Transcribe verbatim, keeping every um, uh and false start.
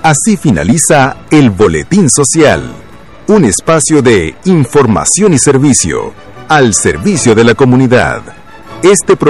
Así finaliza el Boletín Social, un espacio de información y servicio, al servicio de la comunidad. Este